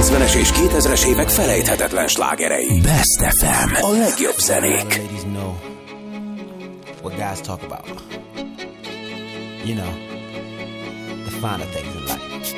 90-es és 2000-es évek felejthetetlen slágerei. Best FM. A legjobb zenék. What guys talk about. You know, the finer things in life.